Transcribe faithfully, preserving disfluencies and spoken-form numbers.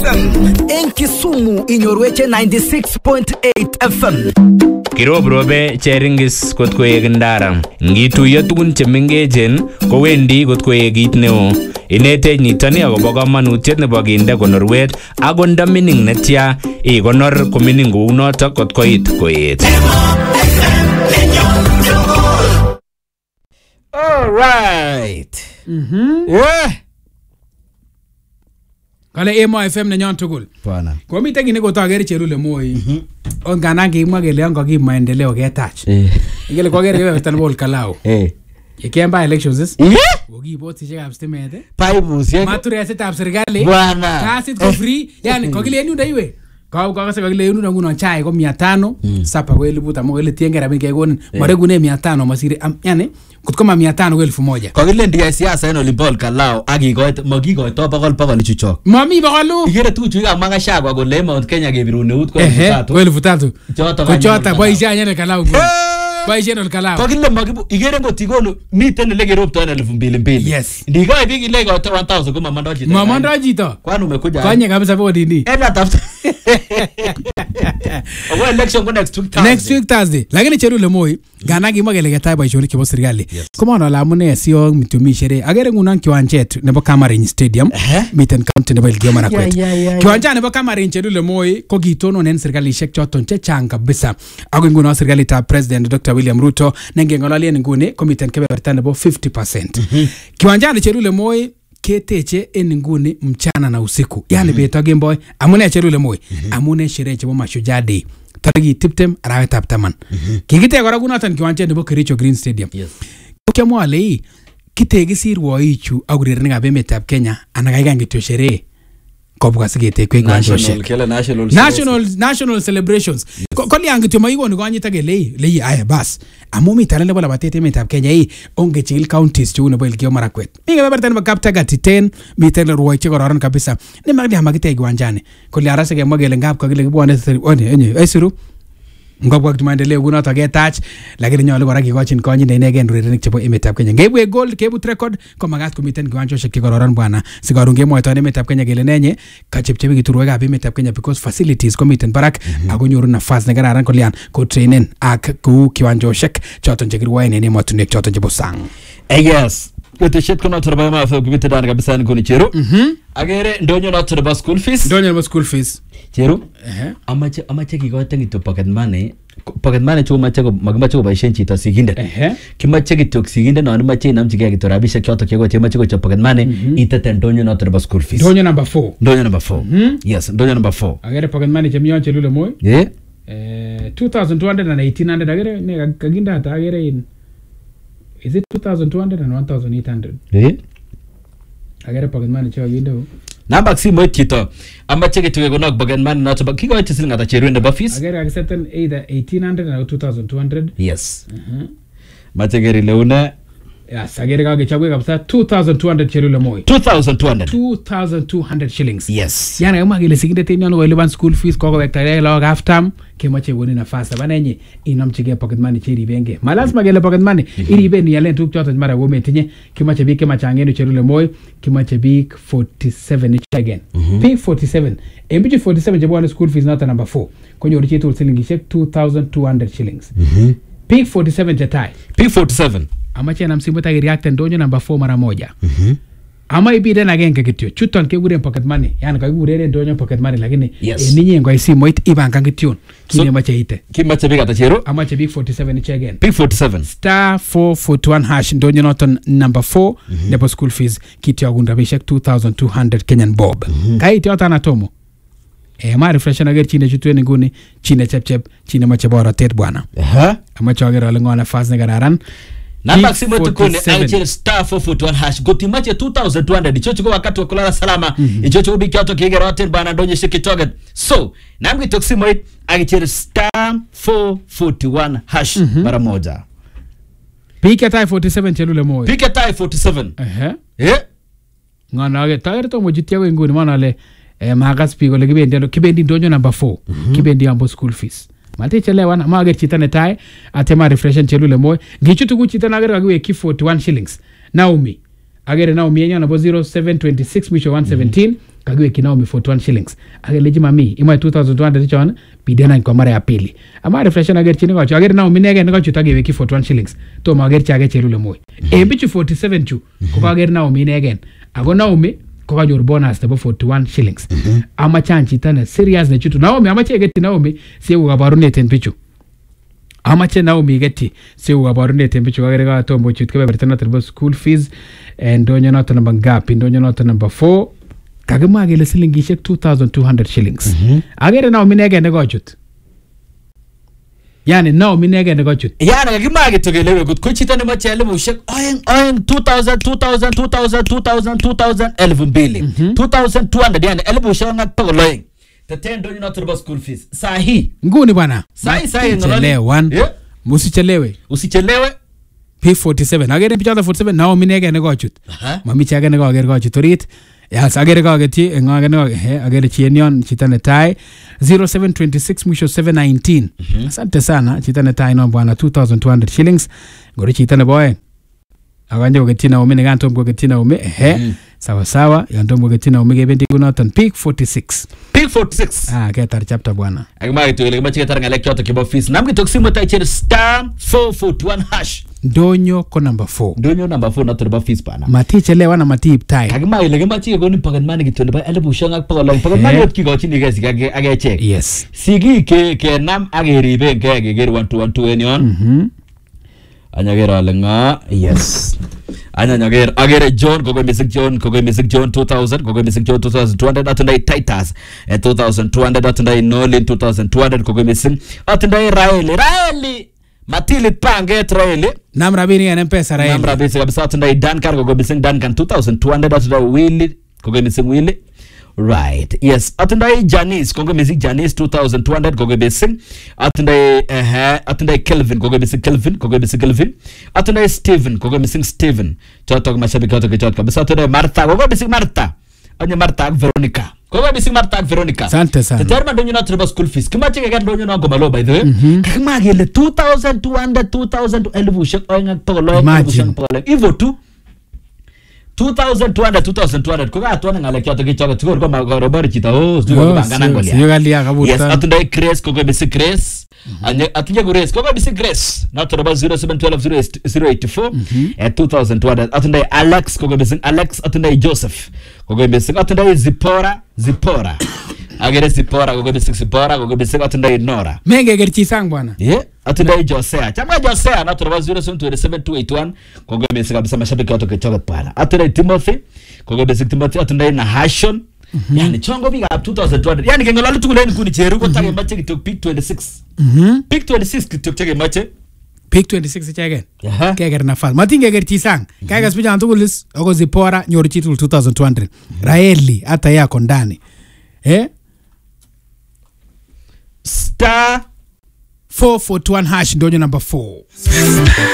En Kisumu inyorweche ninety-six point eight F M. Kirobrobe cheringis kot koek ndara. Ngituiyo tugun chemengechen kowendi kot koek kit neo. Inetech nitoni akobo kamanutiet nebo kinde konorwet ako nda mining netya ikonor ko mining kou notok kot koit koet. All right. Mhm. Yeah. Kale Emo F M nenyon tugul. Bwana. Komite kine kotager Cherule Moi. On ngana kimwa kele yango ki maendeleo ketach. Eh. Ikele kwagere kebeberta nebo Olkalou. Eh. Yekemba elections is. Eh? Kokibotishekab stimet eh. Paibusiek. Maturesetab serikali. Bwana. Kasit ko free. Yani kokile yenu ndaiwe. Kwa kwa kase kokile yenu nguno chai ko mia tano, sapa ko elfu tano, ile tienge rabi kegonin. Maregune mia tano masire yani kutkoma mia tano ko elfu moja. Kokile ndiye siasa eno libol Kalou akikoit makikoito bokol bokol chuchok. Mami bokolu. Igere tuchu ikamwa Gachagua kole Mount Kenya kebirune ut ko elfu tatu. Ko elfu tatu. Choto ko choto boishe anyane Kalou. Boishe Olkalou. Kokile makibu igere ngotikonu miten ile keropto elfu mbili mbili. Yes. Ndikoi big ile ko one thousand ko mamando chito. Mamando chito. Kwani umekuja? Kwani kabisa bodi ni. Enda tafuta. Ogo election ko next week Thursday. Next week Thursday. Lakini Cherule Moi gana kimwa kele ketai boisionik chebo serikali. Komono la amune sio mitumishere. Agere ngunon kiwanjet nebo Kamarin Stadium miten county nebo Elgeyo Marakwet. Kiwanja nebo Kamarin Cherule Moi ko kitononen serikalishek choton chechang kabisa. Ako ngunon serikalitab President Doctor William Ruto nengeng'ololen nguni komiten kebeberta nebo fifty percent. Kiwanja ni Cherule Moi keteche en nguni mchana na usiku. Yani beto kemboi amune Cherule Moi amune sherehe chebo Mashujaa Day. Tariki tiptem arawetab taman. Kikite kora kunoton kiwanjet nebo Kericho Green Stadium. Yes. Kiamwa ale kitekisirwoichu ak urerenikab emetab Kenya anakaikan kityo sherehe kobwa siketekwe kiwanjoshek. National National national celebrations. Koli angityo maikoni konyita kele lei aya bas. Amu mi talent nebo labatet emetab Kenya hii onge chikil counties cheu nebo Elgeyo Marakwet. Mi kebeberta nebo Kaptagat ten miten rwoik che kororon kabisa. Ni magdi hamakite kiwanjani. Koli arase kemwa kele ngap kakile kibwane one enye aisiru ngobwa kimaendeleo kunoto ketach lakini nyolu kora kikochin konyit inegen urerenik chebo emetab Kenya. Ngeibwe gold kebut record ko magat komiten kiwanjoshek chekororon bwana. Sikarun kemwoitoen emetab Kenya kele nenye kachepchebikitu rwoikab emetab Kenya because facilities komiten barak ako nyoru nafas nekararan kolian ko trainen ak kou kiwanjoshek choton chekirwoen en emotinwek choton chebo sang. Yes. Keteshet kono turba ma fa kubita dan kabisa ni kuni Cheru. Agere ndonyo na turba school fees. Ndonyo nebo school fees. Cheru. Eh. Amache amache kikoite ngito pocket money. Pocket money chuma mache ko magimache ko baishen chito sigindet. Eh. Kimache kityo sigindet no mache inamchige kityo rabishek choto kego che mache ko cho pocket money itete ndonyo na turba school fees. Ndonyo number four. Ndonyo number four. Yes, ndonyo number four. Agere pocket money chemion Cherule Moi. Yeah. Eh two thousand two hundred and eighteen hundred agere ne kaginda ata agere in. Is it two thousand two hundred and one thousand eight hundred? Yeah. Agere pocket money cho gindo. Namba simu chito amache kityo ko pocket money na turba kikoite siling ata Cheru nebo fees. Agere accepted either eighteen hundred or two thousand two hundred. Yes. Mhm. Mache geri leuna. Yes, agere kage chagwe kabisa two thousand two hundred Cherule Moi. two thousand two hundred. two thousand two hundred shillings. Yes. Yani kama kile sigindet en yon koilipan school fees koko wekta log half term kemoche koni nafas abanenye inomchige pocket money cheribenge. Malazima kele pocket money iriben yalen tuguk choton mara go metinye kimoche biik kemachangenu Cherule Moi kimoche biik forty-seven again. Biik forty-seven. En biik forty-seven chebo school fees not number four. Konyoru chitu silingishek two thousand two hundred shillings. Biik forty-seven chetai. P forty-seven. Amache namsimu ta react ndonyo number four mara moja. Mhm. Ama ibiden agenge kityo. Chuton kekuren pocket money. Yani kakikuren ndonyo pocket money lakini yes. Ninyi ngo simoit ibangan kityon. Kine so, mache ite. Kimache biik ata Cheru? Amache biik forty-seven iche again. P forty-seven. Star four forty-one hash ndonyo noton number four nebo school fees kityo gundabishek two thousand two hundred Kenyan bob. Kaiti yota anatomo. Eh ma refresh na ger chine chitwen nguni chine chepchep chine mache borotet bwana. Aha. Amache ager ale ngona fast ne kararan. Namba simu tukone ache star four forty-one hash gotimache two thousand two hundred ichocho kwa wakati wa kulala salama ichocho ubiki watu kigera hotel bana ndonye shiki toget so namgi toksimu ache star four forty-one hash mara moja Pika tai forty-seven Cherule Moi. Pika tai forty-seven. Eh. Eh. Ngana age tayari to mojitia we nguni maana le eh magas pigo le kibendi kibendi ndonyo number four kibendi ambo school fees. Mate chelewa na mager chita netai atema refreshen Cherule Moi ngichutu kuchita nager kagiwe ki forty-one shillings Naomi agere Naomi yenya nabo zero seven two six mwisho one seventeen kakiwekyi Naomi forty-one shillings akelechi mami imoe two thousand two hundred chon bidena kwa mara ya pili ama refreshen agerchi ni kocho ager Naomi nege ni kocho takewekyi forty-one shillings tomo agerchi age cherule moy e bichu forty-seven chu ko kager Naomi nege ako Naomi ko kanyor bonus nebo forty-one shillings ama chanchi tane serious ne chutu Naomi ama chegeti Naomi siu kabarunet en bichu amache Naomi geti siu kabarunet en bichu kagere ka tombo chut kebeberta noton nebo school fees ndonyo noton number ngapi ndonyo noton number four kagimwa kele silingishek two thousand two hundred shillings agere Naomi nege ne kochut yani Naomi nege ne kochut yani kagimwa kitogelewe gut ko chito ne mache elibushek oeng oeng two thousand two thousand two thousand two thousand two thousand elfu mbili two thousand two hundred yani elibushek ak pogoloeng tetendo not about school fees sahi nguni bwana sahi sahi ngelewan yeah. Musichelewe usichelewe P forty-seven agere pichata forty-seven Naomi nege ne kochut mami chage ne koger kochut orit yes agere kogeti ngage ne he agere chienion chita ne tai zero seven two six mwisho seven nineteen asante sana chita ne tai no bwana two thousand two hundred shillings ngori chita ne boy aganje kogeti Naomi ne gantom kogeti Naomi he sawa sawa yantom kogeti Naomi gebendi kunoton P forty-six P forty-six ah ketar chapter bwana agma itu ile machi ketar ngalek choto kibo fees namki toksimo tai cher star four forty-one hash ndonyo ko number four ndonyo number four not about fees bana matichelewa na matip tai agma ile gemachi ko ni pagan mani gitu ne ba elibushek ak pagolong pagan mani ot kigochi ni gesi age age check yes sigi ke ke nam age ribe ke ge ger one two one two enion mhm anyager alenga yes anyager agere John gogo music John gogo music John two thousand gogo music John two thousand two hundred atundai Titus and two thousand two hundred atundai Nolin two thousand two hundred gogo music atundai Raeli Raeli Matili pange Raeli nam rabini ya mpesa Raeli nam rabini kabisa atundai Duncan gogo music Duncan two thousand two hundred atundai Willy gogo music Willy right yes atundai Janice gogo music Janice two thousand two hundred gogo music atundai eh atundai Kelvin gogo music Kelvin gogo music Kelvin atundai Steven gogo music Steven choto mashabiki wote kichot kabisa atundai Martha gogo music Martha anye Martha ak Veronica gogo music Martha ak Veronica asante sana determa donyo na triba school fees kimache ke ndonyo na ngoma lo by the way kama gele two thousand two hundred two thousand elfu shek oinga pogolo elfu shek pogolo ivo tu two thousand two hundred two thousand two hundred ko ga to ngale kyoto kichoga tukor ko magoro bari chita oh sio bangana ngolia sio galia kabuta yes atundai Grace ko bisi Grace anye atunye Grace ko bisi Grace na to about zero seven one two zero eight four at two thousand two hundred atundai Alex ko bisi Alex atundai Joseph ko bisi atundai Zipora Zipora agere Zipora ko bisi Zipora ko bisi atundai Nora menge gerchi sang bwana yeah atundai Josea chama Josea na to about zero seven two seven two eight one ko bisi kabisa mashabiki wote kichoga pala atundai Timothy ko bisi Timothy atundai Nahashon yani chongo biga up two thousand two hundred yani kengolalo tukuleni kuni cheru ko tage mache kitok pick twenty-six mhm pick twenty-six kitok tage mache pick twenty-six chage aha keger na fal matinge ger tisang kaga spija antugulis ogo Zipora nyoru chitul two thousand two hundred Raeli hata yako ndani eh star four forty-one hash ndonyo number four